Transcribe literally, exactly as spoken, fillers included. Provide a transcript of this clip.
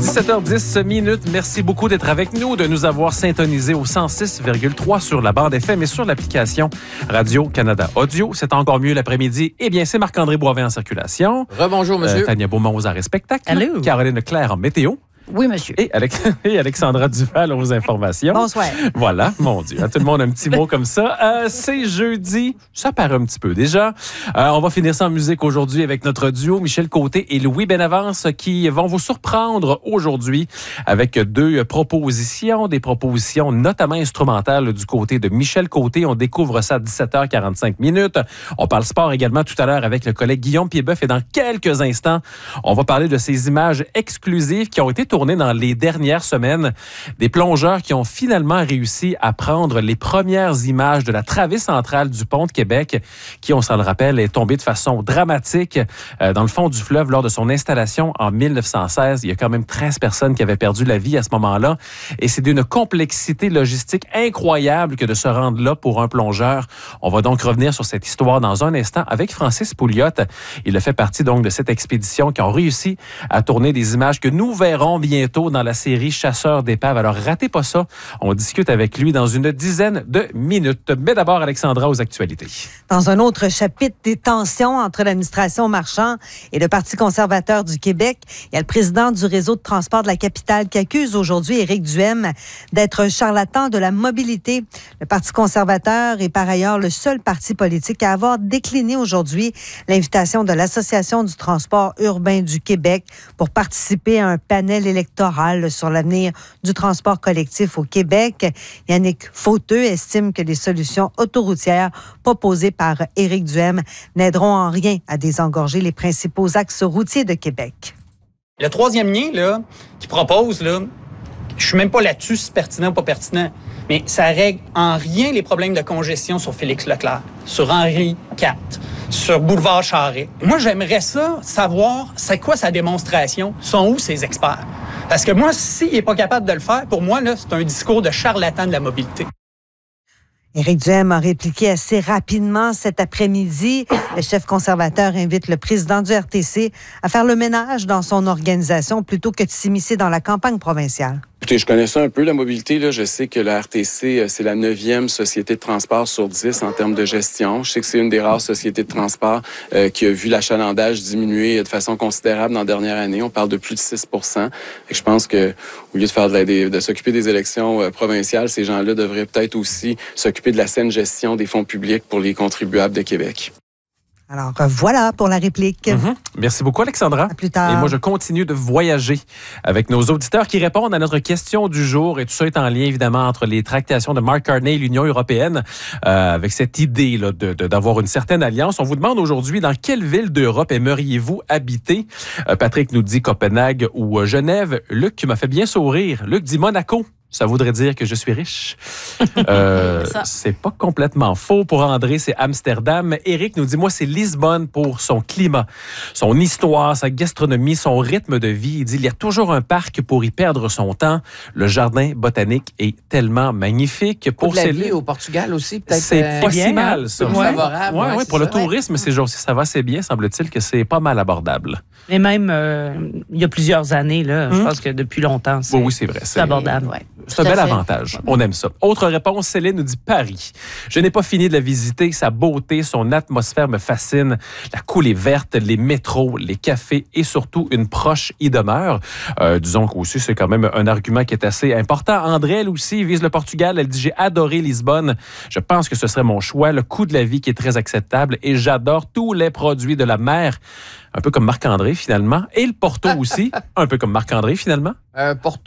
dix-sept heures dix minutes. Merci beaucoup d'être avec nous, de nous avoir syntonisés au cent six virgule trois sur la bande F M et sur l'application Radio-Canada Audio. C'est encore mieux l'après-midi. Eh bien, c'est Marc-André Boivin en circulation. Rebonjour, monsieur. Euh, Tania Beaumont aux arts et spectacles. Allô. Caroline Leclerc en météo. Oui, monsieur. Et, Alex- et Alexandra Duval aux informations. Bonsoir. Voilà, mon Dieu. Tout le monde a un petit mot comme ça. Euh, c'est jeudi. Ça paraît un petit peu déjà. Euh, on va finir ça en musique aujourd'hui avec notre duo Michel Côté et Louis Benavance qui vont vous surprendre aujourd'hui avec deux propositions. Des propositions notamment instrumentales du côté de Michel Côté. On découvre ça à dix-sept heures quarante-cinq minutes. On parle sport également tout à l'heure avec le collègue Guillaume Piedboeuf. Et dans quelques instants, on va parler de ces images exclusives qui ont été tournées dans les dernières semaines. Des plongeurs qui ont finalement réussi à prendre les premières images de la travée centrale du pont de Québec, qui, on s'en le rappelle, est tombée de façon dramatique euh, dans le fond du fleuve lors de son installation en mille neuf cent seize. Il y a quand même treize personnes qui avaient perdu la vie à ce moment-là. Et c'est d'une complexité logistique incroyable que de se rendre là pour un plongeur. On va donc revenir sur cette histoire dans un instant avec Francis Pouliot. Il a fait partie donc de cette expédition qui ont réussi à tourner des images que nous verrons bientôt dans la série Chasseurs d'épaves. Alors, ratez pas ça. On discute avec lui dans une dizaine de minutes. Mais d'abord, Alexandra, aux actualités. Dans un autre chapitre des tensions entre l'administration Marchand et le Parti conservateur du Québec, il y a le président du réseau de transport de la capitale qui accuse aujourd'hui Éric Duhem d'être un charlatan de la mobilité. Le Parti conservateur est par ailleurs le seul parti politique à avoir décliné aujourd'hui l'invitation de l'Association du transport urbain du Québec pour participer à un panel électoral sur l'avenir du transport collectif au Québec. Yannick Fauteux estime que les solutions autoroutières proposées par Éric Duhem n'aideront en rien à désengorger les principaux axes routiers de Québec. Le troisième lien là, qui propose, là, je suis même pas là-dessus si c'est pertinent ou pas pertinent, mais ça règle en rien les problèmes de congestion sur Félix Leclerc, sur Henri quatre, sur Boulevard Charest. Moi, j'aimerais ça, savoir c'est quoi sa démonstration, sont où ses experts. Parce que moi, s'il n'est pas capable de le faire, pour moi, là, c'est un discours de charlatan de la mobilité. Éric Duhem a répliqué assez rapidement cet après-midi. Le chef conservateur invite le président du R T C à faire le ménage dans son organisation plutôt que de s'immiscer dans la campagne provinciale. Écoutez, je connais ça un peu, la mobilité. Là. Je sais que la R T C, c'est la neuvième société de transport sur dix en termes de gestion. Je sais que c'est une des rares sociétés de transport euh, qui a vu l'achalandage diminuer de façon considérable dans la dernière année. On parle de plus de six pour cent. Et je pense que au lieu de faire de, la, de, de s'occuper des élections euh, provinciales, ces gens-là devraient peut-être aussi s'occuper de la saine gestion des fonds publics pour les contribuables de Québec. Alors, voilà pour la réplique. Mm-hmm. Merci beaucoup, Alexandra. À plus tard. Et moi, je continue de voyager avec nos auditeurs qui répondent à notre question du jour. Et tout ça est en lien, évidemment, entre les tractations de Mark Carney et l'Union européenne, euh, avec cette idée là, de, de, d'avoir une certaine alliance. On vous demande aujourd'hui, dans quelle ville d'Europe aimeriez-vous habiter? Euh, Patrick nous dit Copenhague ou Genève. Luc, qui m'a fait bien sourire. Luc dit Monaco. Ça voudrait dire que je suis riche. Euh, c'est pas complètement faux. Pour André, c'est Amsterdam. Éric nous dit, moi, c'est Lisbonne pour son climat, son histoire, sa gastronomie, son rythme de vie. Il dit, il y a toujours un parc pour y perdre son temps. Le jardin botanique est tellement magnifique. Pour la ces vie li- au Portugal aussi, peut-être. C'est euh, pas bien, si mal, ça. Plus Ouais. favorable. Ouais, ouais, ouais, c'est pour le ça. tourisme, ces jours-ci, ça va assez bien. Semble-t-il que c'est pas mal abordable. Et même, euh, il y a plusieurs années, là, je Hum. pense que depuis longtemps, c'est, Oui, oui, c'est vrai. c'est abordable. Ouais. C'est un Tout à bel fait. avantage. On aime ça. Autre réponse, Céline nous dit Paris. Je n'ai pas fini de la visiter. Sa beauté, son atmosphère me fascine. La coulée verte, les métros, les cafés et surtout une proche y demeure. Euh, disons qu'aussi, c'est quand même un argument qui est assez important. André, elle aussi, vise le Portugal. Elle dit, j'ai adoré Lisbonne. Je pense que ce serait mon choix. Le coût de la vie qui est très acceptable et j'adore tous les produits de la mer. Un peu comme Marc-André, finalement. Et le Porto aussi. Un peu comme Marc-André, finalement. Euh, Porto.